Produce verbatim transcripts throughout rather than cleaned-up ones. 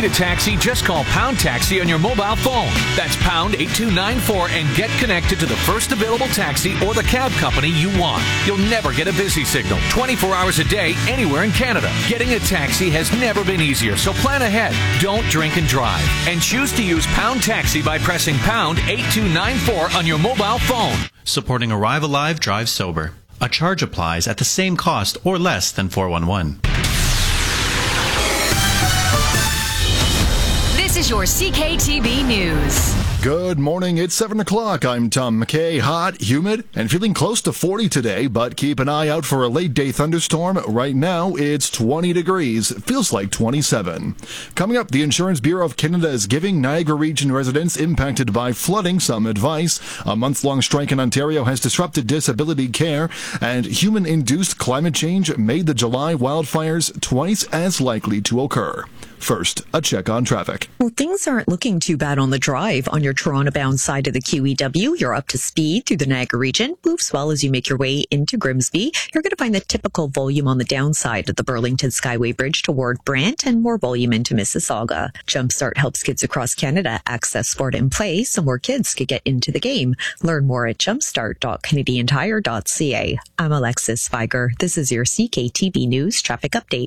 need a taxi, just call Pound Taxi on your mobile phone. That's pound eight two nine four and get connected to the first available taxi or the cab company you want. You'll never get a busy signal twenty-four hours a day anywhere in Canada. Getting a taxi has never been easier, so plan ahead. Don't drink and drive. And choose to use Pound Taxi by pressing pound eight two nine four on your mobile phone. Supporting Arrive Alive, Drive Sober. A charge applies at the same cost or less than four one one. This is your C K T B News. Good morning. It's seven o'clock. I'm Tom McKay. Hot, humid, and feeling close to forty today, but keep an eye out for a late-day thunderstorm. Right now, it's twenty degrees. It feels like twenty-seven. Coming up, the Insurance Bureau of Canada is giving Niagara Region residents impacted by flooding some advice. A month-long strike in Ontario has disrupted disability care, and human-induced climate change made the July wildfires twice as likely to occur. First, a check on traffic. Well, things aren't looking too bad on the drive. On your Toronto-bound side of the Q E W, you're up to speed through the Niagara region. Moves well as you make your way into Grimsby. You're going to find the typical volume on the downside of the Burlington Skyway Bridge toward Brant and more volume into Mississauga. Jumpstart helps kids across Canada access sport and play so more kids can get into the game. Learn more at jumpstart dot canadian tire dot c a. I'm Alexis Feiger. This is your C K T B News Traffic Update.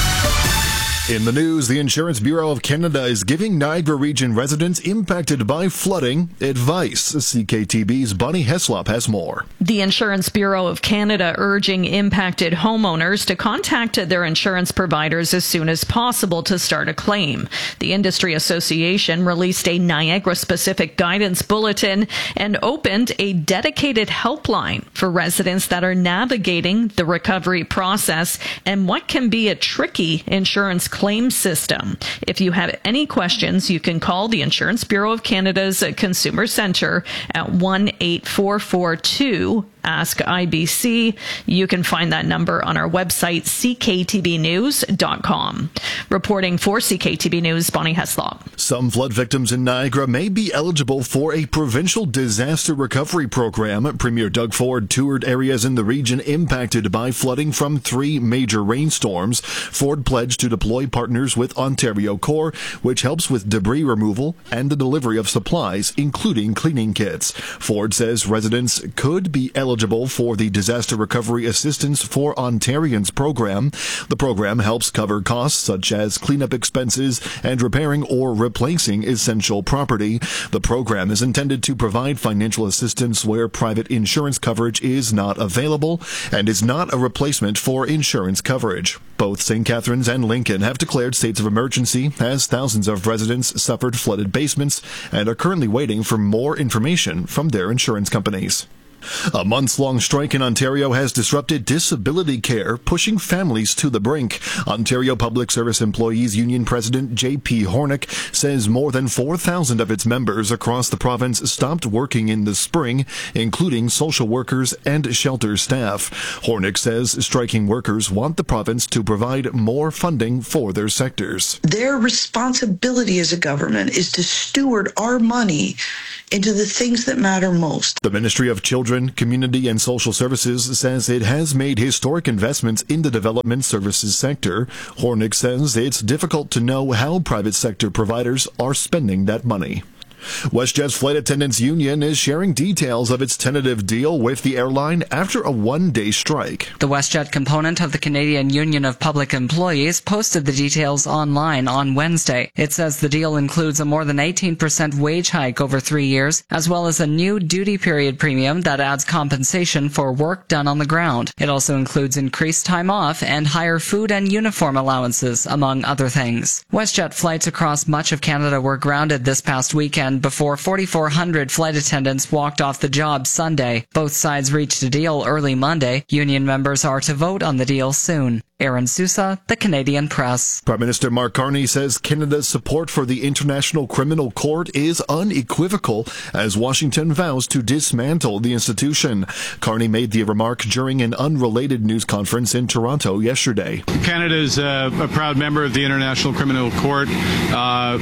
In the news, the Insurance Bureau of Canada is giving Niagara Region residents impacted by flooding advice. C K T B's Bonnie Heslop has more. The Insurance Bureau of Canada urging impacted homeowners to contact their insurance providers as soon as possible to start a claim. The Industry Association released a Niagara-specific guidance bulletin and opened a dedicated helpline for residents that are navigating the recovery process and what can be a tricky insurance claim system. If you have any questions, you can call the Insurance Bureau of Canada's Consumer Centre at one eight four four two Ask I B C. You can find that number on our website, c k t b news dot com. Reporting for C K T B News, Bonnie Heslop. Some flood victims in Niagara may be eligible for a provincial disaster recovery program. Premier Doug Ford toured areas in the region impacted by flooding from three major rainstorms. Ford pledged to deploy partners with Ontario Corps, which helps with debris removal and the delivery of supplies, including cleaning kits. Ford says residents could be eligible for the Disaster Recovery Assistance for Ontarians program. The program helps cover costs such as cleanup expenses and repairing or replacing essential property. The program is intended to provide financial assistance where private insurance coverage is not available and is not a replacement for insurance coverage. Both Saint Catharines and Lincoln have declared states of emergency as thousands of residents suffered flooded basements and are currently waiting for more information from their insurance companies. A months-long strike in Ontario has disrupted disability care, pushing families to the brink. Ontario Public Service Employees Union President J P Hornick says more than four thousand of its members across the province stopped working in the spring, including social workers and shelter staff. Hornick says striking workers want the province to provide more funding for their sectors. Their responsibility as a government is to steward our money into the things that matter most. The Ministry of Children, Community and Social Services says it has made historic investments in the development services sector. Hornick says it's difficult to know how private sector providers are spending that money. WestJet's Flight Attendants Union is sharing details of its tentative deal with the airline after a one-day strike. The WestJet component of the Canadian Union of Public Employees posted the details online on Wednesday. It says the deal includes a more than eighteen percent wage hike over three years, as well as a new duty period premium that adds compensation for work done on the ground. It also includes increased time off and higher food and uniform allowances, among other things. WestJet flights across much of Canada were grounded this past weekend before forty-four hundred flight attendants walked off the job Sunday. Both sides reached a deal early Monday. Union members are to vote on the deal soon. Aaron Sousa, The Canadian Press. Prime Minister Mark Carney says Canada's support for the International Criminal Court is unequivocal as Washington vows to dismantle the institution. Carney made the remark during an unrelated news conference in Toronto yesterday. Canada is a, a proud member of the International Criminal Court. Uh,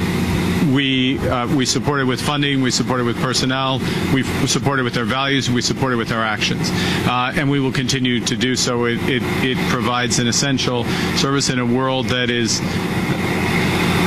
we uh, we support it with funding, we support it with personnel, we support it with our values, we support it with our actions. Uh, and we will continue to do so. It, it, it provides an essential service in a world that is is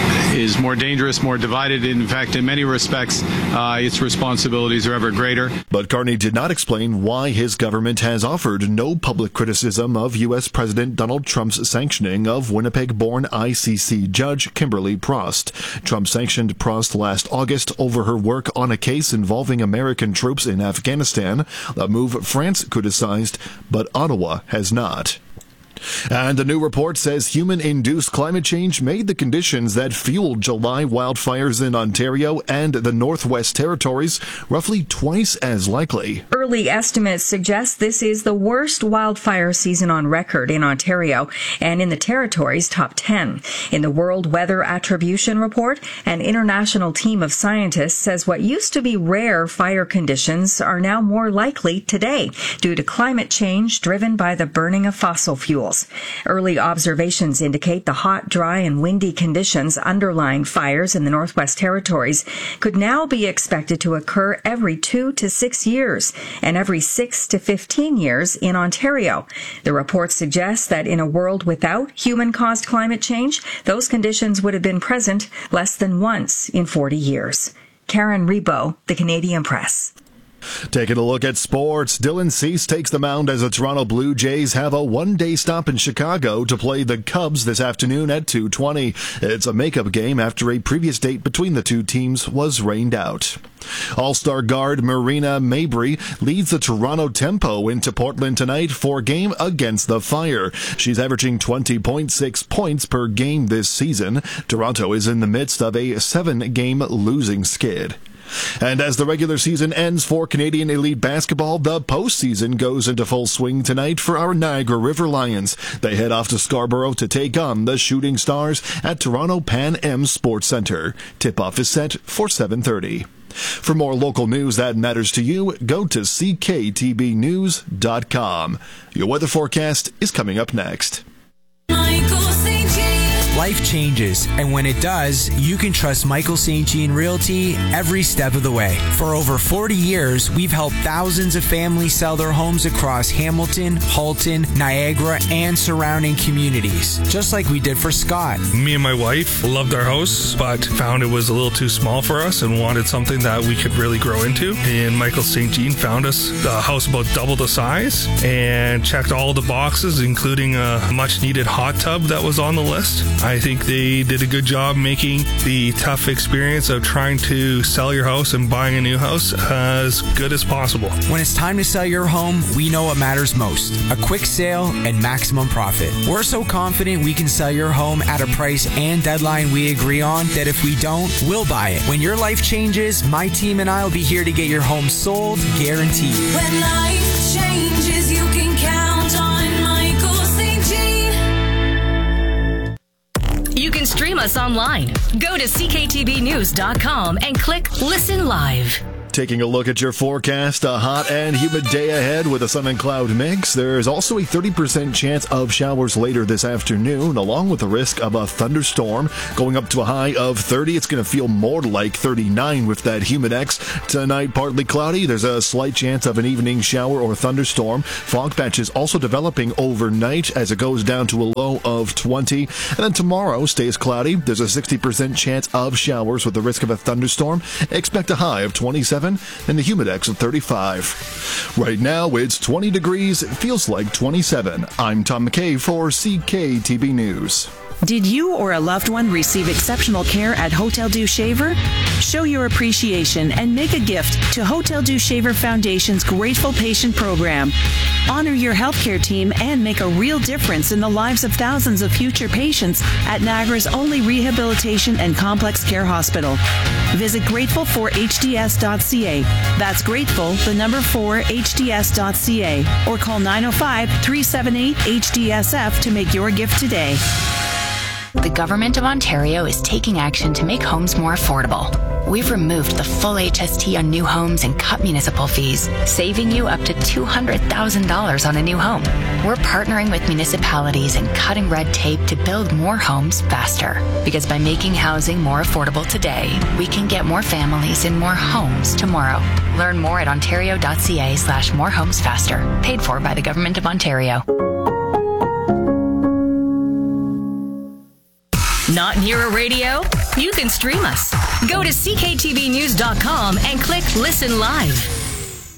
is more dangerous, more divided. In fact, in many respects, uh, its responsibilities are ever greater. But Carney did not explain why his government has offered no public criticism of U S President Donald Trump's sanctioning of Winnipeg-born I C C judge Kimberly Prost. Trump sanctioned Prost last August over her work on a case involving American troops in Afghanistan, a move France criticized, but Ottawa has not. And a new report says human-induced climate change made the conditions that fueled July wildfires in Ontario and the Northwest Territories roughly twice as likely. Early estimates suggest this is the worst wildfire season on record in Ontario and in the Territories' top ten. In the World Weather Attribution Report, an international team of scientists says what used to be rare fire conditions are now more likely today due to climate change driven by the burning of fossil fuels. Early observations indicate the hot, dry, and windy conditions underlying fires in the Northwest Territories could now be expected to occur every two to six years and every six to fifteen years in Ontario. The report suggests that in a world without human-caused climate change, those conditions would have been present less than once in forty years. Karen Rebo, The Canadian Press. Taking a look at sports, Dylan Cease takes the mound as the Toronto Blue Jays have a one-day stop in Chicago to play the Cubs this afternoon at two twenty. It's a makeup game after a previous date between the two teams was rained out. All-star guard Marina Mabrey leads the Toronto Tempo into Portland tonight for a game against the Fire. She's averaging twenty point six points per game this season. Toronto is in the midst of a seven-game losing skid. And as the regular season ends for Canadian Elite Basketball, the postseason goes into full swing tonight for our Niagara River Lions. They head off to Scarborough to take on the Shooting Stars at Toronto Pan Am Sports Centre. Tip-off is set for seven thirty. For more local news that matters to you, go to c k t b news dot com. Your weather forecast is coming up next. Life changes, and when it does, you can trust Michael Saint Jean Realty every step of the way. For over forty years, we've helped thousands of families sell their homes across Hamilton, Halton, Niagara, and surrounding communities, just like we did for Scott. Me and my wife loved our house, but found it was a little too small for us and wanted something that we could really grow into. And Michael Saint Jean found us a house about double the size and checked all the boxes, including a much-needed hot tub that was on the list. I think they did a good job making the tough experience of trying to sell your house and buying a new house as good as possible. When it's time to sell your home, we know what matters most: a quick sale and maximum profit. We're so confident we can sell your home at a price and deadline we agree on that if we don't, we'll buy it. When your life changes, my team and I will be here to get your home sold, guaranteed. When life changes, you can count on Michael Saint Jean. You can stream us online. Go to c k t b news dot com and click Listen Live. Taking a look at your forecast, a hot and humid day ahead with a sun and cloud mix. There's also a thirty percent chance of showers later this afternoon, along with the risk of a thunderstorm. Going up to a high of thirty, it's going to feel more like thirty-nine with that humid X. Tonight, partly cloudy. There's a slight chance of an evening shower or thunderstorm. Fog patches also developing overnight as it goes down to a low of twenty. And then tomorrow stays cloudy. There's a sixty percent chance of showers with the risk of a thunderstorm. Expect a high of twenty-seven. And the humid X of thirty-five. Right now, it's twenty degrees. It feels like twenty-seven. I'm Tom McKay for C K T B News. Did you or a loved one receive exceptional care at Hotel Dieu Shaver? Show your appreciation and make a gift to Hotel Dieu Shaver Foundation's Grateful Patient Program. Honor your healthcare team and make a real difference in the lives of thousands of future patients at Niagara's only rehabilitation and complex care hospital. Visit grateful for h d s dot c a. That's grateful, the number four, h d s dot c a. Or call nine oh five, three seven eight, H D S F to make your gift today. The Government of Ontario is taking action to make homes more affordable. We've removed the full H S T on new homes and cut municipal fees, saving you up to two hundred thousand dollars on a new home. We're partnering with municipalities and cutting red tape to build more homes faster. Because by making housing more affordable today, we can get more families in more homes tomorrow. Learn more at ontario.ca slash more homes faster. Paid for by the Government of Ontario. Not near a radio? you can stream us. Go to C K T V news dot com and click Listen Live.